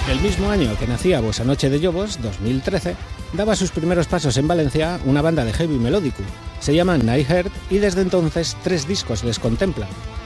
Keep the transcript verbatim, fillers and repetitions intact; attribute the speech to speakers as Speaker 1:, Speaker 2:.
Speaker 1: El mismo año que nacía Bossa Noche de Llobos, dos mil trece, daba sus primeros pasos en Valencia una banda de heavy melódico. Se llaman Nightheart y desde entonces tres discos les contemplan.